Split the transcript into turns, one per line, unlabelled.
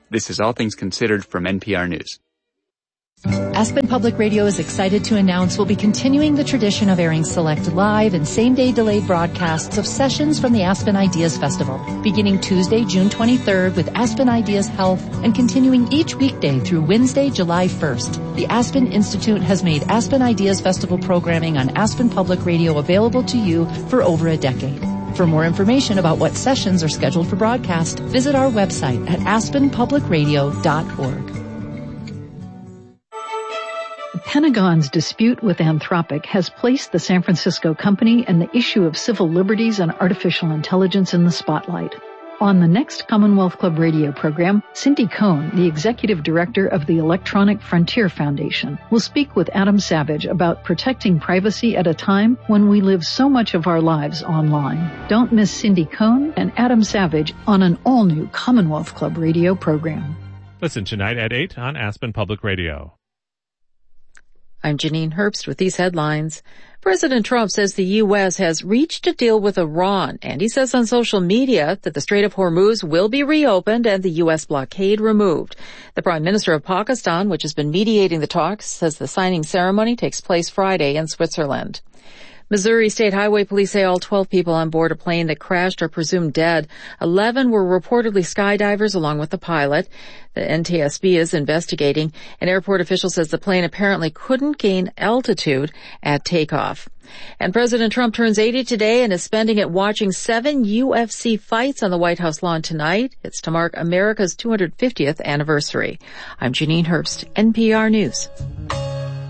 This is All Things Considered from NPR News.
Aspen Public Radio is excited to announce we'll be continuing the tradition of airing select live and same-day delayed broadcasts of sessions from the Aspen Ideas Festival, beginning Tuesday, June 23rd with Aspen Ideas Health and continuing each weekday through Wednesday, July 1st. The Aspen Institute has made Aspen Ideas Festival programming on Aspen Public Radio available to you for over a decade. For more information about what sessions are scheduled for broadcast, visit our website at aspenpublicradio.org.
The Pentagon's dispute with Anthropic has placed the San Francisco company and the issue of civil liberties and artificial intelligence in the spotlight. On the next Commonwealth Club radio program, Cindy Cohn, the executive director of the Electronic Frontier Foundation, will speak with Adam Savage about protecting privacy at a time when we live so much of our lives online. Don't miss Cindy Cohn and Adam Savage on an all-new Commonwealth Club radio program.
Listen tonight at 8 on Aspen Public Radio.
I'm Janine Herbst with these headlines. President Trump says the U.S. has reached a deal with Iran, and he says on social media that the Strait of Hormuz will be reopened and the U.S. blockade removed. The Prime Minister of Pakistan, which has been mediating the talks, says the signing ceremony takes place Friday in Switzerland. Missouri State Highway Police say all 12 people on board a plane that crashed are presumed dead. 11 were reportedly skydivers along with the pilot. The NTSB is investigating. An airport official says the plane apparently couldn't gain altitude at takeoff. And President Trump turns 80 today and is spending it watching 7 UFC fights on the White House lawn tonight. It's to mark America's 250th anniversary. I'm Janine Herbst, NPR News.